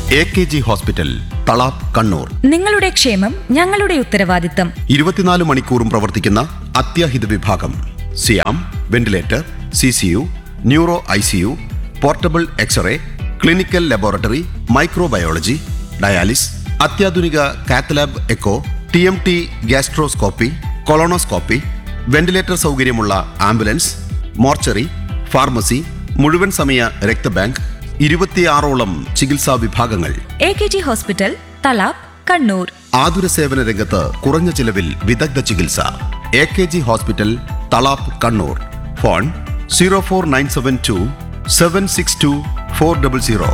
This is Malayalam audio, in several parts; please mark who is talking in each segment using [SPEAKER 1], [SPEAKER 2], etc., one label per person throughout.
[SPEAKER 1] AKG hospital, Thalap, Kannur.
[SPEAKER 2] നിങ്ങളുടെ ക്ഷേമം ഞങ്ങളുടെ ഉത്തരവാദിത്തം.
[SPEAKER 1] 24 മണിക്കൂറും പ്രവർത്തിക്കുന്ന അത്യാഹിത വിഭാഗം. സിയാം, ventilator, CCU, neuro ICU, portable x-ray, clinical laboratory, microbiology, dialysis, അത്യാധുനിക cath lab echo, TMT gastroscopy, colonoscopy, ventilator സൗകര്യമുള്ള ആംബുലൻസ്, മോർച്ചറി, ഫാർമസി, മുഴുവൻ സമയ രക്തബാങ്ക്, 26ഓളം ചികിത്സാ വിഭാഗങ്ങൾ.
[SPEAKER 2] AKG hospital, Thalap, Kannur.
[SPEAKER 1] ആതുര സേവന രംഗത്ത് കുറഞ്ഞ ചിലവിൽ വിദഗ്ധ ചികിത്സ. AKG hospital, Thalap, Kannur. Phone 04972 762 400.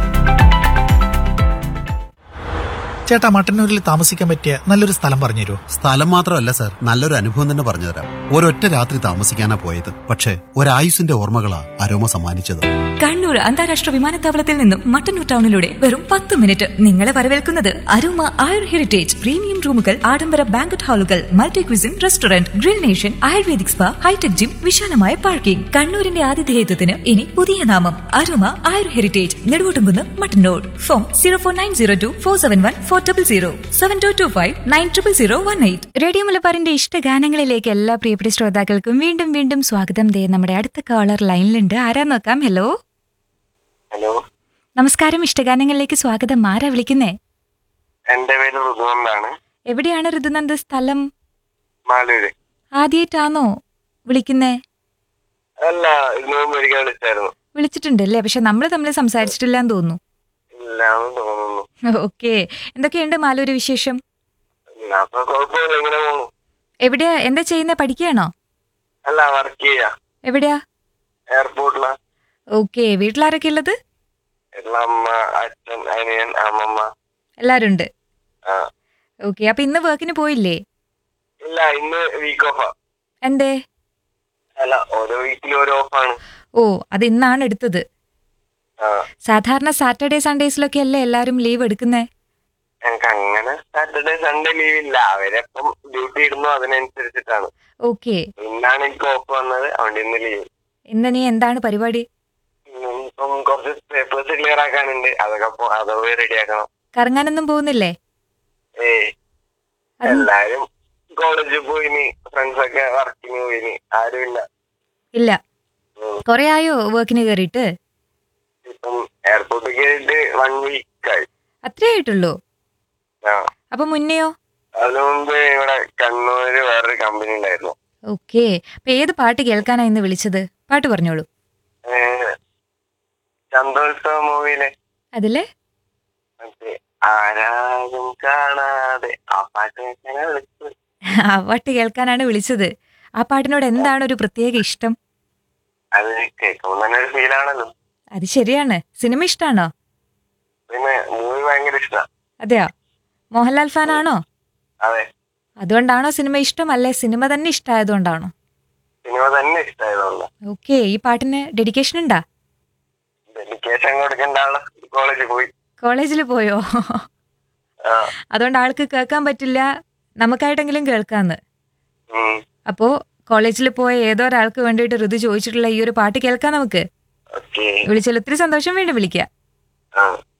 [SPEAKER 3] ചേട്ടാ, മട്ടന്നൂരിൽ താമസിക്കാൻ പറ്റിയ നല്ലൊരു സ്ഥലം പറഞ്ഞുതരുമോ?
[SPEAKER 4] സ്ഥലം മാത്രമല്ല സാർ, നല്ലൊരു അനുഭവം തന്നെ പറഞ്ഞുതരാം. ഒരൊറ്റ രാത്രി താമസിക്കാനാ പോയത്, പക്ഷേ ഒരായുസിന്റെ ഓർമ്മകളാ അരോമ സമ്മാനിച്ചത്.
[SPEAKER 2] കണ്ണൂർ അന്താരാഷ്ട്ര വിമാനത്താവളത്തിൽ നിന്നും മട്ടന്നൂർ ടൗണിലൂടെ വെറും 10 മിനിറ്റ്. നിങ്ങളെ വരവേൽക്കുന്നത് അരോമ ആയുർ ഹെറിറ്റേജ്. പ്രീമിയം റൂമുകൾ, ആഡംബര banquet ഹാളുകൾ, multi cuisine restaurant, grill nation, ayurvedic spa, hi tech gym, വിശാലമായ പാർക്കിംഗ്. കണ്ണൂരിന്റെ ആതിഥേയത്വത്തിന് ഇനി പുതിയ നാമം അരോമ ആയുർ heritage, Neduvottumkunnu, Mattannur. Phone 04902 471 400 7225 900018. Radio മലബാറിന്റെ ഇഷ്ട ഗാനങ്ങളിലേക്ക് എല്ലാ പ്രിയപ്പെട്ട ശ്രോതാക്കൾക്കും വീണ്ടും വീണ്ടും സ്വാഗതം. നമ്മുടെ അടുത്ത കോളർ ലൈനിലുണ്ട്. ആരാ നോക്കാം. ഹലോ
[SPEAKER 5] ഹലോ,
[SPEAKER 2] നമസ്കാരം. ഇഷ്ടഗാനങ്ങളിലേക്ക് സ്വാഗതം. ആരാ വിളിക്കുന്നേ?
[SPEAKER 5] എന്റെ പേര് ഋതുനന്ദാണ്.
[SPEAKER 2] എവിടെയാണ് ഋതുനന്ദ്? സ്ഥലം?
[SPEAKER 5] മാലൂര്.
[SPEAKER 2] ആദ്യമായിട്ടാണോ വിളിക്കുന്നേ?
[SPEAKER 5] അല്ല, ഇതിനു ഒരിക്കൽ വിളിച്ചായിരുന്നു.
[SPEAKER 2] വിളിച്ചിട്ടുണ്ടല്ലേ, പക്ഷെ നമ്മൾ തമ്മിൽ സംസാരിച്ചിട്ടില്ലാന്ന് തോന്നുന്നു.
[SPEAKER 5] ഇല്ലാന്ന് തോന്നുന്നു.
[SPEAKER 2] ഓക്കെ. എന്തൊക്കെയുണ്ട് മാലൂര് വിശേഷം?
[SPEAKER 5] അപ്പൊ കുഴപ്പമില്ല, ഇങ്ങനെ പോണു.
[SPEAKER 2] എവിടെയാ, എന്താ ചെയ്യുന്നേ? പഠിക്കുകയാണോ?
[SPEAKER 5] അല്ല, വർക്ക് ചെയ്യാ.
[SPEAKER 2] എവിടെയാ?
[SPEAKER 5] എയർപോർട്ടിലാ.
[SPEAKER 2] ഓക്കെ. വീട്ടിലാരൊക്കെ ഉള്ളത്?
[SPEAKER 5] എല്ലാ അമ്മ, അച്ഛൻ, അനിയൻ, അമ്മമ്മ
[SPEAKER 2] എല്ലാരും ഉണ്ട്.
[SPEAKER 5] ആ.
[SPEAKER 2] ഓക്കെ. അപ്പൊ ഇന്ന് വർക്കിന് പോയില്ലേ?
[SPEAKER 5] ഇല്ല, ഇന്ന് വീക്ക് ഓഫാ.
[SPEAKER 2] എന്തേ?
[SPEAKER 5] അല്ല, ഓരോ വീക്കിലും ഓരോ ഓഫാണ്.
[SPEAKER 2] ഓ, അത് ഇന്നാണ് എടുത്തത്.
[SPEAKER 5] ആ,
[SPEAKER 2] സാധാരണ സാറ്റർഡേ സൺഡേസിലൊക്കെ അല്ലേ എല്ലാരും ലീവ് എടുക്കുന്നേ?
[SPEAKER 5] ഞങ്ങക്ക് അങ്ങനെ സാറ്റർഡേ സൺഡേ ലീവ് ഇല്ല. അവരെപ്പം ഡ്യൂട്ടി ഇടുന്നു അതിനനുസരിച്ചിട്ടാണ്.
[SPEAKER 2] ഓക്കെ.
[SPEAKER 5] ഇന്നാണ് എനിക്ക് ഓഫ് വന്നത്, അതുകൊണ്ട് ഇന്ന് ലീവ്.
[SPEAKER 2] ഇന്ന് നീ എന്താണ് പരിപാടി?
[SPEAKER 5] ഇപ്പം കുറച്ച് പേപ്പേഴ്സ് ക്ലിയർ ആക്കാനുണ്ട്, അതൊക്കെ റെഡിയാക്കണം.
[SPEAKER 2] കറങ്ങാനൊന്നും പോകുന്നില്ലേ?
[SPEAKER 5] ഏയ്, എല്ലാരും കോളേജിൽ പോയിനി, ഫ്രണ്ട്സൊക്കെ വർക്കിന് പോയിനി, ആരുമില്ല.
[SPEAKER 2] ഇല്ല. കൊറേ ആയോ വർക്കിന് കയറിയിട്ട്?
[SPEAKER 5] ഇപ്പം എയർപോർട്ടിൽ കയറിയിട്ട് 1 വീക്കായി.
[SPEAKER 2] അത്രേ ആയിട്ടുള്ളൂ?
[SPEAKER 5] ആ.
[SPEAKER 2] അപ്പൊ മുന്നെയോ?
[SPEAKER 5] അതിനു മുമ്പ് ഇവിടെ കണ്ണൂര് വേറൊരു കമ്പനി ഉണ്ടായിരുന്നു.
[SPEAKER 2] ഓക്കെ. അപ്പൊ ഏത് പാട്ട് കേൾക്കാനാ ഇന്ന് വിളിച്ചത്? പാട്ട് പറഞ്ഞോളൂ.
[SPEAKER 5] ചന്തോത്സവ മൂവിയിലെ
[SPEAKER 2] അതില്
[SPEAKER 5] മറ്റേ ആരാരും കാണാതെ ആ പാട്ട് കേൾക്കാനാ വിളിച്ചത്.
[SPEAKER 2] ആ പാട്ട് കേൾക്കാനാണ് വിളിച്ചത്. ആ പാട്ടിനോട് എന്താണ് ഒരു പ്രത്യേക ഇഷ്ടം?
[SPEAKER 5] അത് കേൾക്കുമ്പോൾ തന്നെ ഒരു ഫീലാണല്ലോ.
[SPEAKER 2] അത് ശരിയാണ്. സിനിമ ഇഷ്ടാണോ?
[SPEAKER 5] പിന്നെ മൂവി ഭയങ്കര ഇഷ്ടമാണ്.
[SPEAKER 2] അതെയോ? മോഹൻലാൽ ഫാനാണോ?
[SPEAKER 5] അതെ.
[SPEAKER 2] അതുകൊണ്ടാണോ സിനിമ ഇഷ്ടം, അല്ലെ സിനിമ തന്നെ ഇഷ്ടമായതുകൊണ്ടാണോ?
[SPEAKER 5] സിനിമ തന്നെ ഇഷ്ടമായതുകൊണ്ട്.
[SPEAKER 2] ഓക്കെ. ഈ പാട്ടിന് ഡെഡിക്കേഷൻ ഉണ്ടാ?
[SPEAKER 5] ഡെഡിക്കേഷൻ കൊടുക്കേണ്ട ആള് കോളേജിൽ പോയി.
[SPEAKER 2] കോളേജിൽ പോയോ?
[SPEAKER 5] ആ.
[SPEAKER 2] അതുകൊണ്ട് ആൾക്ക് കേൾക്കാൻ പറ്റില്ല, നമുക്കായിട്ടെങ്കിലും കേൾക്കാന്ന്. അപ്പോ കോളേജിൽ പോയ ഏതോ ഒരാൾക്ക് വേണ്ടിയിട്ട് ഋതു ചോദിച്ചിട്ടുള്ള ഈ ഒരു പാട്ട് കേൾക്കാം നമുക്ക്.
[SPEAKER 5] ഓക്കേ.
[SPEAKER 2] വിളിച്ചാൽ ഒത്തിരി സന്തോഷം. വീണ്ടും വിളിക്കാം.
[SPEAKER 5] ആ.